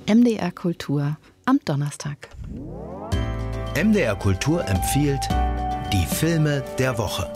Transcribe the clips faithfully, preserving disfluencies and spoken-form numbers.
M D R Kultur am Donnerstag. M D R Kultur empfiehlt die Filme der Woche.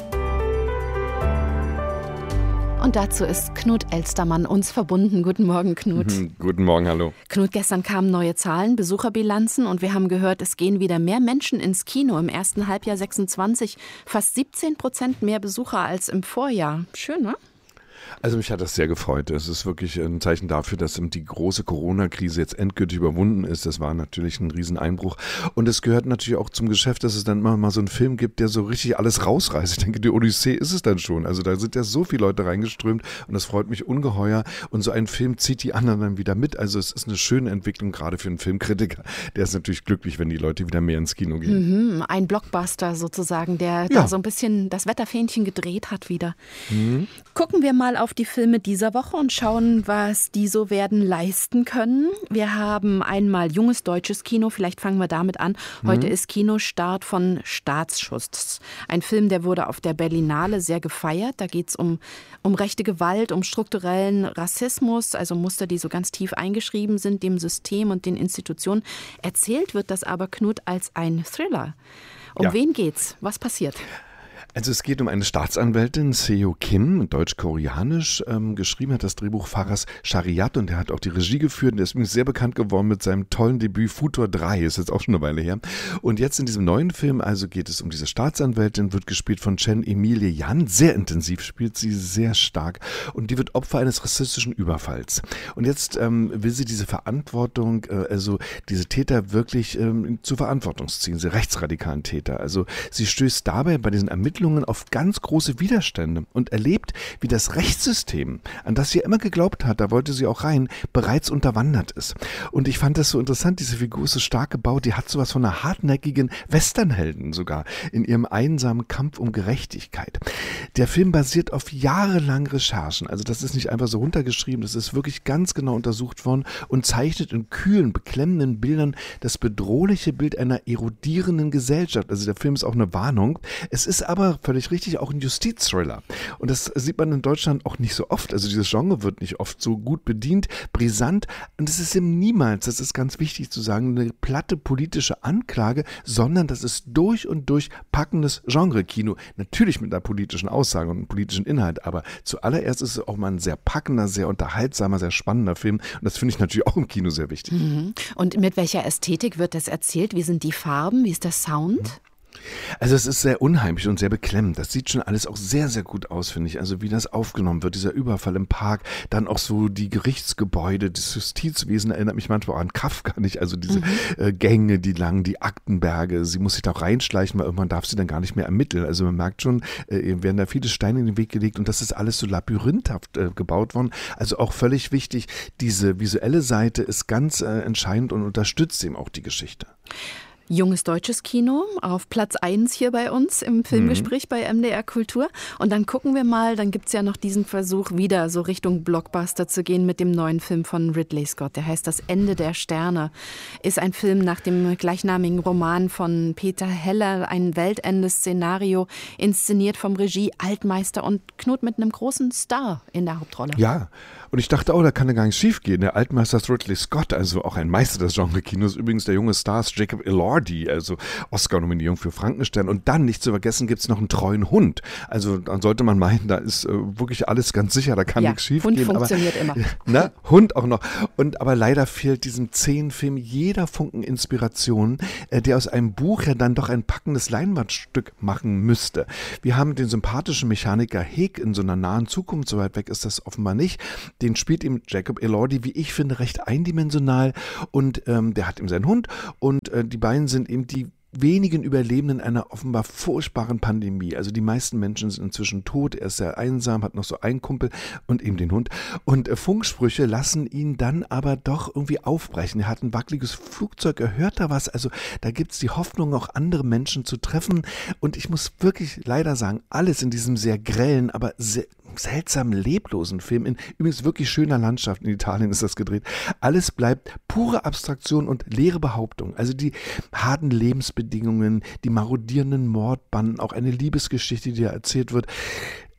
Und dazu ist Knut Elstermann uns verbunden. Guten Morgen, Knut. Mhm, guten Morgen, hallo. Knut, gestern kamen neue Zahlen, Besucherbilanzen und wir haben gehört, es gehen wieder mehr Menschen ins Kino. Im ersten Halbjahr sechsundzwanzig fast siebzehn Prozent mehr Besucher als im Vorjahr. Schön, ne? Also mich hat das sehr gefreut. Es ist wirklich ein Zeichen dafür, dass die große Corona-Krise jetzt endgültig überwunden ist. Das war natürlich ein Rieseneinbruch. Und es gehört natürlich auch zum Geschäft, dass es dann immer mal so einen Film gibt, der so richtig alles rausreißt. Ich denke, die Odyssee ist es dann schon. Also da sind ja so viele Leute reingeströmt und das freut mich ungeheuer. Und so ein Film zieht die anderen dann wieder mit. Also es ist eine schöne Entwicklung, gerade für einen Filmkritiker. Der ist natürlich glücklich, wenn die Leute wieder mehr ins Kino gehen. Mhm, ein Blockbuster sozusagen, der ja. da so ein bisschen das Wetterfähnchen gedreht hat wieder. Mhm. Gucken wir mal auf die Filme dieser Woche und schauen, was die so werden leisten können. Wir haben einmal junges deutsches Kino, vielleicht fangen wir damit an. Heute mhm. ist Kinostart von Staatsschuss. Ein Film, der wurde auf der Berlinale sehr gefeiert. Da geht es um, um rechte Gewalt, um strukturellen Rassismus, also Muster, die so ganz tief eingeschrieben sind, dem System und den Institutionen. Erzählt wird das aber, Knut, als ein Thriller. Um ja. wen geht's? Was passiert? Also es geht um eine Staatsanwältin, Seo Kim, deutsch-koreanisch, ähm, geschrieben hat das Drehbuch Faras Shariat und er hat auch die Regie geführt und der ist übrigens sehr bekannt geworden mit seinem tollen Debüt Futur drei, ist jetzt auch schon eine Weile her. Und jetzt in diesem neuen Film, also geht es um diese Staatsanwältin, wird gespielt von Chen Emilie Yan, sehr intensiv, spielt sie sehr stark und die wird Opfer eines rassistischen Überfalls. Und jetzt ähm, will sie diese Verantwortung, äh, also diese Täter wirklich ähm, zur Verantwortung ziehen, diese rechtsradikalen Täter. Also sie stößt dabei bei diesen Ermittlungen auf ganz große Widerstände und erlebt, wie das Rechtssystem, an das sie immer geglaubt hat, da wollte sie auch rein, bereits unterwandert ist. Und ich fand das so interessant, diese Figur ist so stark gebaut, die hat sowas von einer hartnäckigen Westernheldin sogar in ihrem einsamen Kampf um Gerechtigkeit. Der Film basiert auf jahrelangen Recherchen, also das ist nicht einfach so runtergeschrieben, das ist wirklich ganz genau untersucht worden und zeichnet in kühlen, beklemmenden Bildern das bedrohliche Bild einer erodierenden Gesellschaft. Also der Film ist auch eine Warnung. Es ist aber völlig richtig, auch ein Justizthriller. Und das sieht man in Deutschland auch nicht so oft. Also dieses Genre wird nicht oft so gut bedient, brisant. Und es ist eben niemals, das ist ganz wichtig zu sagen, eine platte politische Anklage, sondern das ist durch und durch packendes Genre-Kino. Natürlich mit einer politischen Aussage und einem politischen Inhalt, aber zuallererst ist es auch mal ein sehr packender, sehr unterhaltsamer, sehr spannender Film. Und das finde ich natürlich auch im Kino sehr wichtig. Mhm. Und mit welcher Ästhetik wird das erzählt? Wie sind die Farben? Wie ist der Sound? Mhm. Also es ist sehr unheimlich und sehr beklemmend. Das sieht schon alles auch sehr, sehr gut aus, finde ich. Also wie das aufgenommen wird, dieser Überfall im Park, dann auch so die Gerichtsgebäude, das Justizwesen erinnert mich manchmal auch an Kafka, nicht? Also diese mhm. äh, Gänge, die langen, die Aktenberge. Sie muss sich da auch reinschleichen, weil irgendwann darf sie dann gar nicht mehr ermitteln. Also man merkt schon, äh, werden da viele Steine in den Weg gelegt und das ist alles so labyrinthhaft äh, gebaut worden. Also auch völlig wichtig, diese visuelle Seite ist ganz äh, entscheidend und unterstützt eben auch die Geschichte. Junges deutsches Kino auf Platz eins hier bei uns im Filmgespräch mhm. bei M D R Kultur. Und dann gucken wir mal, dann gibt es ja noch diesen Versuch, wieder so Richtung Blockbuster zu gehen mit dem neuen Film von Ridley Scott. Der heißt Das Ende der Sterne. Ist ein Film nach dem gleichnamigen Roman von Peter Heller, ein Weltende-Szenario, inszeniert vom Regie Altmeister und Knut mit einem großen Star in der Hauptrolle. Ja, und ich dachte, oh, da kann ja gar nichts schief gehen. Der Altmeister ist Ridley Scott, also auch ein Meister des Genre-Kinos. Übrigens der junge Star ist Jacob Elordi, also Oscar-Nominierung für Frankenstein. Und dann, nicht zu vergessen, gibt es noch einen treuen Hund. Also dann sollte man meinen, da ist äh, wirklich alles ganz sicher, da kann ja, nichts schief Hund gehen. Hund funktioniert aber, immer. Na, Hund auch noch. Und aber leider fehlt diesem zehn Film jeder Funken Inspiration, äh, der aus einem Buch ja dann doch ein packendes Leinwandstück machen müsste. Wir haben den sympathischen Mechaniker Heg in so einer nahen Zukunft, so weit weg ist das offenbar nicht. Den spielt ihm Jacob Elordi, wie ich finde, recht eindimensional und ähm, der hat ihm seinen Hund und äh, die beiden sind eben die wenigen Überlebenden einer offenbar furchtbaren Pandemie. Also die meisten Menschen sind inzwischen tot, er ist sehr einsam, hat noch so einen Kumpel und eben den Hund. Und äh, Funksprüche lassen ihn dann aber doch irgendwie aufbrechen. Er hat ein wackeliges Flugzeug, er hört da was. Also da gibt es die Hoffnung, auch andere Menschen zu treffen. Und ich muss wirklich leider sagen, alles in diesem sehr grellen, aber sehr seltsam leblosen Film, in übrigens wirklich schöner Landschaft, in Italien ist das gedreht, alles bleibt pure Abstraktion und leere Behauptung. Also die harten Lebensbedingungen, die marodierenden Mordbanden, auch eine Liebesgeschichte, die da erzählt wird.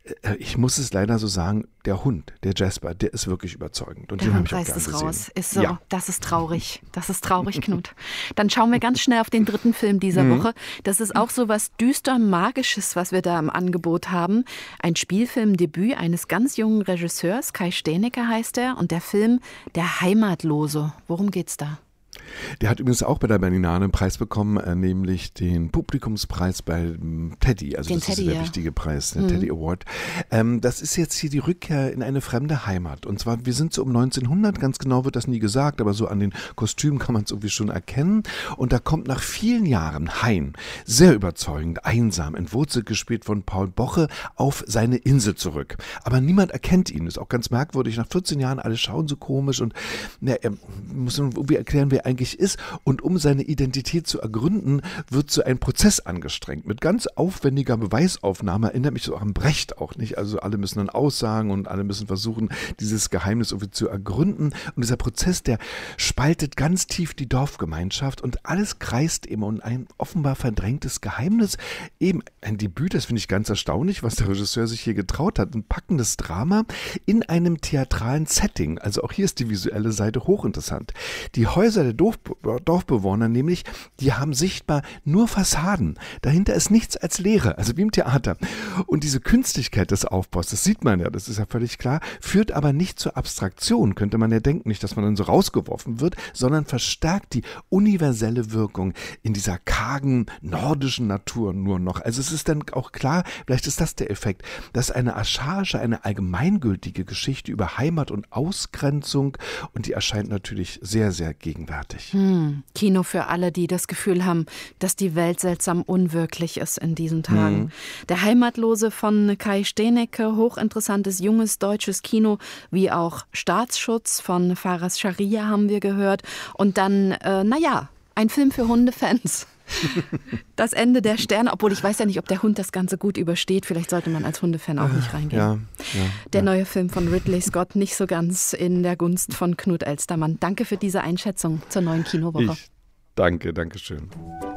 äh, ich muss es leider so sagen, der Hund, der Jasper, der ist wirklich überzeugend. Und der den habe Hund ich auch reißt gern es gesehen. raus. Ist so, Ja. Das ist traurig. Das ist traurig, Knut. Dann schauen wir ganz schnell auf den dritten Film dieser Mhm. Woche. Das ist auch so was düster Magisches, was wir da im Angebot haben. Ein Spielfilmdebüt eines ganz jungen Regisseurs, Kai Stenecke heißt er, und der Film Der Heimatlose. Worum geht's da? Der hat übrigens auch bei der Berlinale einen Preis bekommen, äh, nämlich den Publikumspreis bei ähm, Teddy. Also Den das Teddy, ist der ja. wichtige Preis, der Mhm. Teddy Award. Ähm, das ist jetzt hier die Rückkehr in eine fremde Heimat. Und zwar, wir sind so um neunzehnhundert, ganz genau wird das nie gesagt, aber so an den Kostümen kann man es irgendwie schon erkennen. Und da kommt nach vielen Jahren Hein, sehr überzeugend, einsam, entwurzelt gespielt von Paul Boche, auf seine Insel zurück. Aber niemand erkennt ihn. Das ist auch ganz merkwürdig. Nach vierzehn Jahren, alle schauen so komisch und na, er muss irgendwie erklären, wer eigentlich ist. Und um seine Identität zu ergründen, wird so ein Prozess angestrengt mit ganz aufwendiger Beweisaufnahme. Erinnert mich so an Brecht auch nicht. Also alle müssen dann aussagen und alle müssen versuchen, dieses Geheimnis irgendwie zu ergründen. Und dieser Prozess, der spaltet ganz tief die Dorfgemeinschaft und alles kreist eben um ein offenbar verdrängtes Geheimnis. Eben ein Debüt, das finde ich ganz erstaunlich, was der Regisseur sich hier getraut hat. Ein packendes Drama in einem theatralen Setting. Also auch hier ist die visuelle Seite hochinteressant. Die Häuser der Dorf Dorfbewohner nämlich, die haben sichtbar nur Fassaden. Dahinter ist nichts als Leere, also wie im Theater. Und diese Künstlichkeit des Aufbaus, das sieht man ja, das ist ja völlig klar, führt aber nicht zur Abstraktion, könnte man ja denken, nicht, dass man dann so rausgeworfen wird, sondern verstärkt die universelle Wirkung in dieser kargen nordischen Natur nur noch. Also es ist dann auch klar, vielleicht ist das der Effekt, dass eine archaische, eine allgemeingültige Geschichte über Heimat und Ausgrenzung, und die erscheint natürlich sehr, sehr gegenwärtig. Hm, Kino für alle, die das Gefühl haben, dass die Welt seltsam unwirklich ist in diesen Tagen. Mhm. Der Heimatlose von Kai Stenecke, hochinteressantes junges deutsches Kino, wie auch Staatsschutz von Faras Scharia haben wir gehört. Und dann, äh, naja, ein Film für Hundefans. Das Ende der Sterne, obwohl ich weiß ja nicht, ob der Hund das Ganze gut übersteht. Vielleicht sollte man als Hundefan auch nicht reingehen. Ja, ja, der ja. neue Film von Ridley Scott nicht so ganz in der Gunst von Knut Elstermann. Danke für diese Einschätzung zur neuen Kinowoche. Ich danke, danke schön.